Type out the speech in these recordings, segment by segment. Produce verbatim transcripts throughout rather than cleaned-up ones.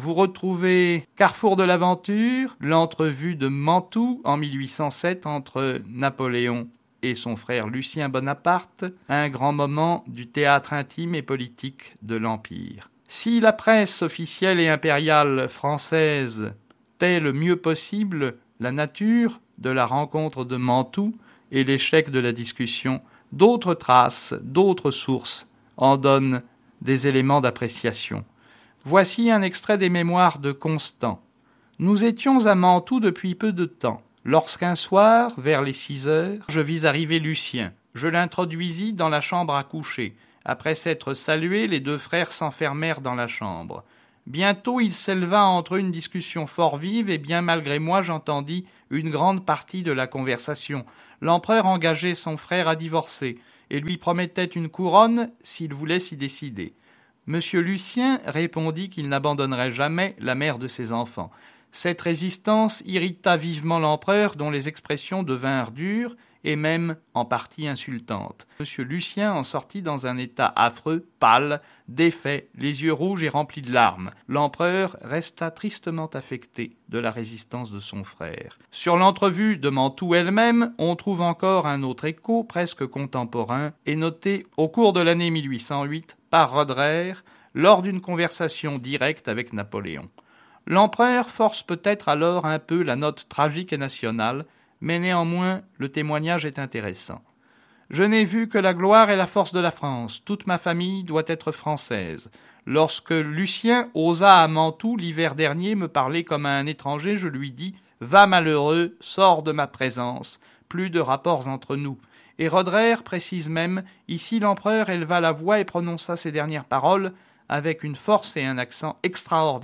vous retrouvez Carrefour de l'aventure, l'entrevue de Mantoue en mille huit cent sept entre Napoléon et son frère Lucien Bonaparte, un grand moment du théâtre intime et politique de l'Empire. Si la presse officielle et impériale française tait le mieux possible la nature de la rencontre de Mantoue et l'échec de la discussion, d'autres traces, d'autres sources en donnent des éléments d'appréciation. Voici un extrait des mémoires de Constant. « Nous étions à Mantoue depuis peu de temps. Lorsqu'un soir, vers les six heures, je vis arriver Lucien. Je l'introduisis dans la chambre à coucher. Après s'être salués, les deux frères s'enfermèrent dans la chambre. Bientôt il s'éleva entre eux une discussion fort vive, et bien malgré moi j'entendis une grande partie de la conversation. L'empereur engageait son frère à divorcer, et lui promettait une couronne s'il voulait s'y décider. Monsieur Lucien répondit qu'il n'abandonnerait jamais la mère de ses enfants. Cette résistance irrita vivement l'empereur, dont les expressions devinrent dures et même en partie insultantes. Monsieur Lucien en sortit dans un état affreux, pâle, défait, les yeux rouges et remplis de larmes. L'empereur resta tristement affecté de la résistance de son frère. Sur l'entrevue de Mantoue elle-même, on trouve encore un autre écho presque contemporain et noté au cours de l'année mille huit cent huit par Roederer lors d'une conversation directe avec Napoléon. L'empereur force peut-être alors un peu la note tragique et nationale, mais néanmoins le témoignage est intéressant. « Je n'ai vu que la gloire et la force de la France. Toute ma famille doit être française. Lorsque Lucien osa à Mantoue l'hiver dernier me parler comme à un étranger, je lui dis « Va malheureux, sors de ma présence, plus de rapports entre nous ». Et Roederer précise même « Ici l'empereur éleva la voix et prononça ces dernières paroles avec une force et un accent extraordinaires. »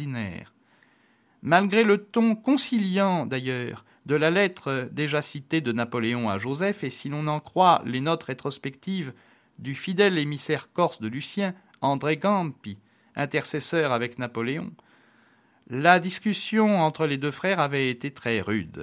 Malgré le ton conciliant, d'ailleurs, de la lettre déjà citée de Napoléon à Joseph, et si l'on en croit les notes rétrospectives du fidèle émissaire corse de Lucien, André Campi, intercesseur avec Napoléon, la discussion entre les deux frères avait été très rude.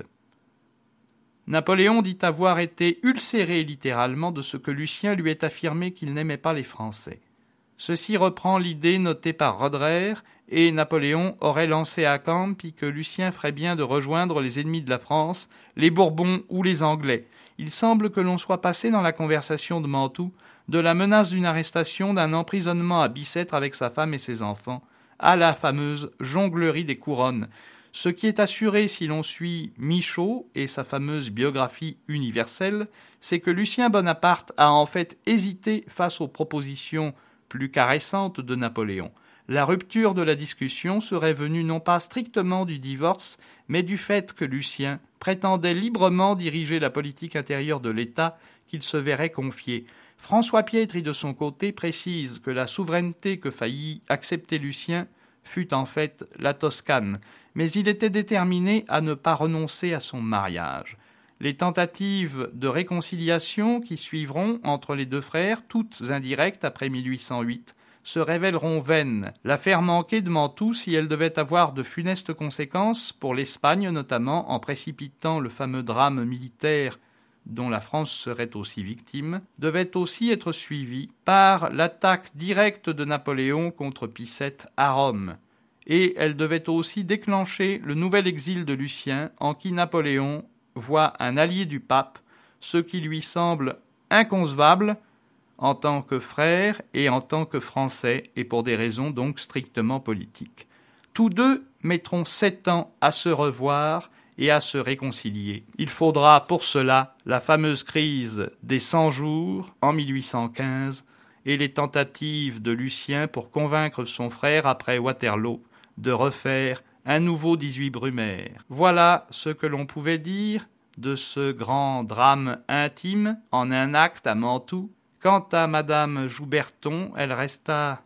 Napoléon dit avoir été ulcéré littéralement de ce que Lucien lui ait affirmé qu'il n'aimait pas les Français. Ceci reprend l'idée notée par Roederer, et Napoléon aurait lancé à Campi que Lucien ferait bien de rejoindre les ennemis de la France, les Bourbons ou les Anglais. Il semble que l'on soit passé dans la conversation de Mantoue de la menace d'une arrestation, d'un emprisonnement à Bicêtre avec sa femme et ses enfants, à la fameuse jonglerie des couronnes. Ce qui est assuré si l'on suit Michaud et sa fameuse biographie universelle, c'est que Lucien Bonaparte a en fait hésité face aux propositions plus caressantes de Napoléon. La rupture de la discussion serait venue non pas strictement du divorce, mais du fait que Lucien prétendait librement diriger la politique intérieure de l'État qu'il se verrait confier. François Pietri, de son côté, précise que la souveraineté que faillit accepter Lucien fut en fait la Toscane, mais il était déterminé à ne pas renoncer à son mariage. Les tentatives de réconciliation qui suivront entre les deux frères, toutes indirectes après mille huit cent huit, se révéleront vaines. L'affaire manquée de Mantoue, si elle devait avoir de funestes conséquences, pour l'Espagne notamment, en précipitant le fameux drame militaire dont la France serait aussi victime, devait aussi être suivie par l'attaque directe de Napoléon contre Picette à Rome. Et elle devait aussi déclencher le nouvel exil de Lucien, en qui Napoléon voit un allié du pape, ce qui lui semble inconcevable en tant que frère et en tant que Français, et pour des raisons donc strictement politiques. Tous deux mettront sept ans à se revoir et à se réconcilier. Il faudra pour cela la fameuse crise des cent jours en mille huit cent quinze et les tentatives de Lucien pour convaincre son frère après Waterloo de refaire un nouveau dix-huit Brumaire. Voilà ce que l'on pouvait dire de ce grand drame intime en un acte à Mantoue. Quant à Madame Jouberton, elle resta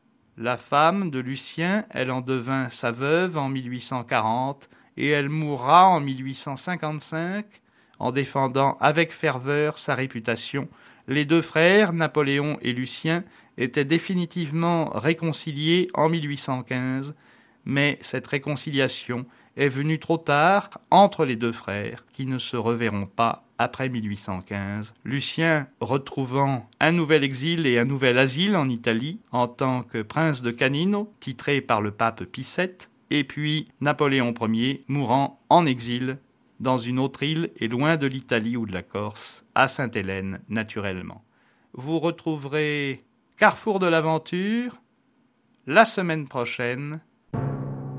la femme de Lucien, elle en devint sa veuve en mille huit cent quarante et elle mourra en mille huit cent cinquante-cinq en défendant avec ferveur sa réputation. Les deux frères, Napoléon et Lucien, étaient définitivement réconciliés en mille huit cent quinze, mais cette réconciliation est venue trop tard entre les deux frères qui ne se reverront pas après mille huit cent quinze. Lucien retrouvant un nouvel exil et un nouvel asile en Italie en tant que prince de Canino, titré par le pape Pie sept, et puis Napoléon Ier mourant en exil dans une autre île et loin de l'Italie ou de la Corse, à Sainte-Hélène naturellement. Vous retrouverez Carrefour de l'aventure la semaine prochaine